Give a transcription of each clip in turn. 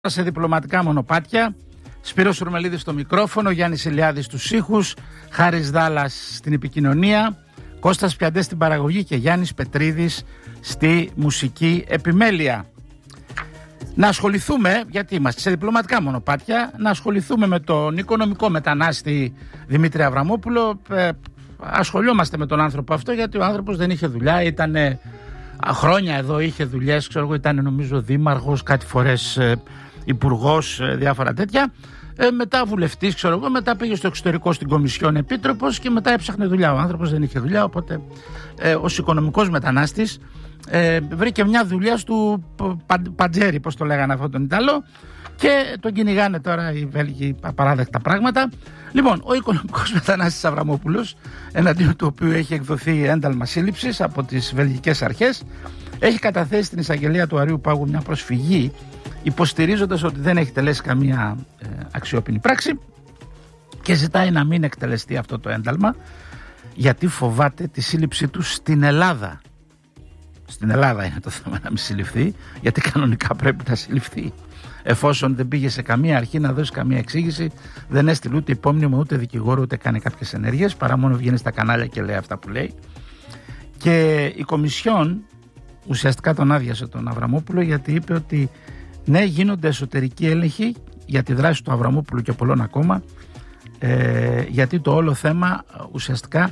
Σε διπλωματικά μονοπάτια, Σπύρος Σουρμελίδης στο μικρόφωνο, Γιάννης Ηλιάδης στους ήχους, Χάρης Δάλλας στην επικοινωνία, Κώστας Πιαντές στην παραγωγή και Γιάννης Πετρίδης στη μουσική επιμέλεια. Να ασχοληθούμε, γιατί είμαστε σε διπλωματικά μονοπάτια, να ασχοληθούμε με τον οικονομικό μετανάστη Δημήτρη Αβραμόπουλο. Ασχολιόμαστε με τον άνθρωπο αυτό, γιατί ο άνθρωπος δεν είχε δουλειά, ήταν χρόνια εδώ, είχε δουλειές, ξέρω εγώ, ήταν νομίζω δήμαρχος, κάτι φορές υπουργός, διάφορα τέτοια. Μετά βουλευτής, ξέρω εγώ, μετά πήγε στο εξωτερικό στην Κομισιόν επίτροπος και μετά έψαχνε δουλειά. Ο άνθρωπος δεν είχε δουλειά, οπότε ως οικονομικός μετανάστης βρήκε μια δουλειά του Παντζέρη, πώς το λέγανε αυτόν τον Ιταλό, και τον κυνηγάνε τώρα οι Βέλγοι απαράδεκτα πράγματα. Λοιπόν, ο οικονομικός μετανάστης Αβραμόπουλος, εναντίον του οποίου έχει εκδοθεί ένταλμα σύλληψης από τις βελγικές αρχές, έχει καταθέσει στην εισαγγελία του Αριού Πάγου μια προσφυγή, υποστηρίζοντας ότι δεν έχει τελέσει καμία αξιόπινη πράξη και ζητάει να μην εκτελεστεί αυτό το ένταλμα, γιατί φοβάται τη σύλληψή του στην Ελλάδα. Στην Ελλάδα είναι το θέμα να μην συλληφθεί, γιατί κανονικά πρέπει να συλληφθεί. Εφόσον δεν πήγε σε καμία αρχή να δώσει καμία εξήγηση, δεν έστειλε ούτε υπόμνημα, ούτε δικηγόρο, ούτε κάνει κάποιες ενέργειες, παρά μόνο βγαίνει στα κανάλια και λέει αυτά που λέει. Και η Κομισιόν ουσιαστικά τον άδειασε τον Αβραμόπουλο, γιατί είπε ότι ναι, γίνονται εσωτερικοί έλεγχοι για τη δράση του Αβραμόπουλου και πολλών ακόμα, γιατί το όλο θέμα ουσιαστικά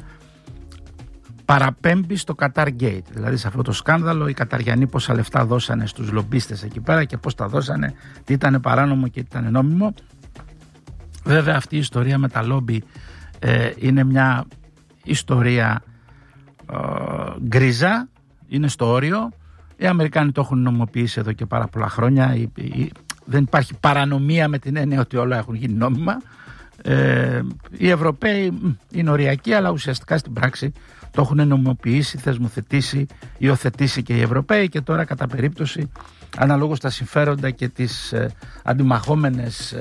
παραπέμπει στο Qatar Gate. Δηλαδή σε αυτό το σκάνδαλο οι Καταριανοί πόσα λεφτά δώσανε στους λομπίστες εκεί πέρα και πώς τα δώσανε, τι ήταν παράνομο και τι ήταν νόμιμο. Βέβαια αυτή η ιστορία με τα λόμπι είναι μια ιστορία γκρίζα, είναι στο όριο. Οι Αμερικάνοι το έχουν νομοποιήσει εδώ και πάρα πολλά χρόνια. Δεν υπάρχει παρανομία με την έννοια ότι όλα έχουν γίνει νόμιμα. Οι Ευρωπαίοι είναι οριακοί, αλλά ουσιαστικά στην πράξη το έχουν νομοποιήσει, θεσμοθετήσει, υιοθετήσει και οι Ευρωπαίοι, και τώρα κατά περίπτωση αναλόγως τα συμφέροντα και τις αντιμαχόμενες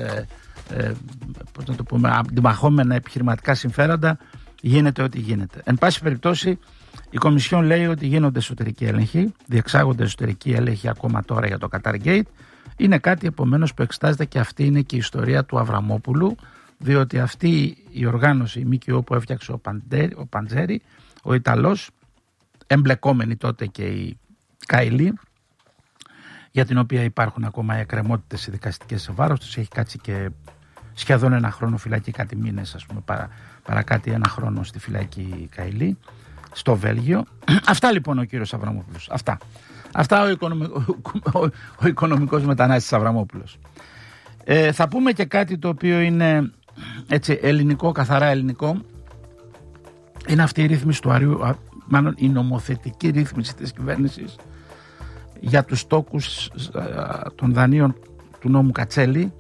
αντιμαχόμενα επιχειρηματικά συμφέροντα γίνεται ό,τι γίνεται. Εν πάση περιπτώσει η Κομισιόν λέει ότι γίνονται εσωτερικοί έλεγχοι, διεξάγονται εσωτερικοί έλεγχοι ακόμα τώρα για το Qatar Gate. Είναι κάτι επομένως που εξετάζεται, και αυτή είναι και η ιστορία του Αβραμόπουλου, διότι αυτή η οργάνωση, η ΜΚΟ που έφτιαξε ο Παντζέρη, ο Ιταλός, εμπλεκόμενοι τότε και η Καηλή, για την οποία υπάρχουν ακόμα εκκρεμότητες οι δικαστικές σε βάρος τους, έχει κάτσει και σχεδόν ένα χρόνο φυλακή, κάτι μήνες ας πούμε, παρακάτι ένα χρόνο στη φυλακή Καηλή, στο Βέλγιο. Αυτά λοιπόν ο κύριος Αβραμόπουλος. Αυτά ο οικονομικός μετανάστης Αβραμόπουλος. Θα πούμε και κάτι το οποίο είναι έτσι ελληνικό, καθαρά ελληνικό. Είναι αυτή η ρύθμιση του Αριού, μάλλον η νομοθετική ρύθμιση της κυβέρνησης για τους στόκους των δανείων του νόμου Κατσέλη.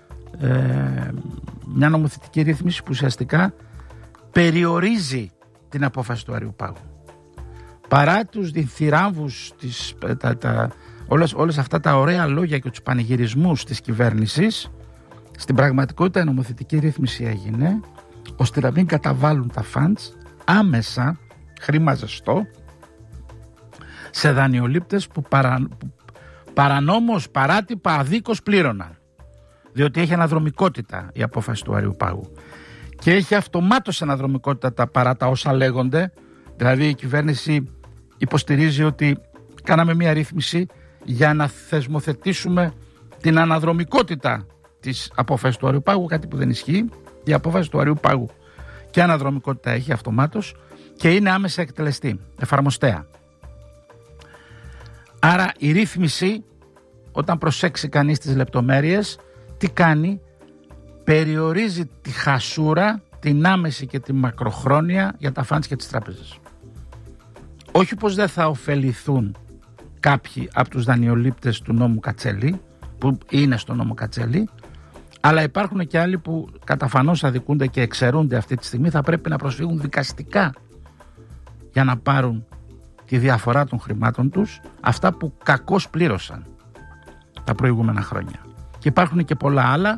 Μια νομοθετική ρύθμιση που ουσιαστικά περιορίζει την απόφαση του Αριού Πάγου. Παρά τους διθυράμβους, όλες αυτά τα ωραία λόγια και τους πανηγυρισμούς της κυβέρνησης, στην πραγματικότητα η νομοθετική ρύθμιση έγινε ώστε να μην καταβάλουν τα funds άμεσα, χρήμα ζεστό, σε δανειολήπτες που παρανόμως, παράτυπα, αδίκως πλήρωναν. Διότι έχει αναδρομικότητα η απόφαση του Αριού Πάγου. Και έχει αυτομάτως αναδρομικότητα παρά τα όσα λέγονται. Δηλαδή η κυβέρνηση υποστηρίζει ότι κάναμε μια ρύθμιση για να θεσμοθετήσουμε την αναδρομικότητα της απόφασης του Αριού Πάγου, κάτι που δεν ισχύει. Η απόφαση του Αριού Πάγου και αναδρομικότητα έχει αυτομάτως και είναι άμεσα εκτελεστή, εφαρμοστέα. Άρα η ρύθμιση, όταν προσέξει κανείς τις λεπτομέρειες, τι κάνει? Περιορίζει τη χασούρα, την άμεση και τη μακροχρόνια για τα φαντς και τις τράπεζες. Όχι πως δεν θα ωφεληθούν κάποιοι από τους δανειολήπτες του νόμου Κατσέλη, που είναι στο νόμο Κατσέλη, αλλά υπάρχουν και άλλοι που καταφανώς αδικούνται και εξαιρούνται αυτή τη στιγμή, θα πρέπει να προσφύγουν δικαστικά για να πάρουν τη διαφορά των χρημάτων τους, αυτά που κακώς πλήρωσαν τα προηγούμενα χρόνια. Και υπάρχουν και πολλά άλλα.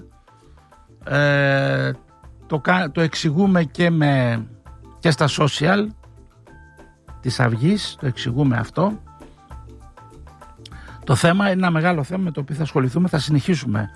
Το εξηγούμε και στα social της Αυγής, το εξηγούμε αυτό. Το θέμα είναι ένα μεγάλο θέμα με το οποίο θα ασχοληθούμε, θα συνεχίσουμε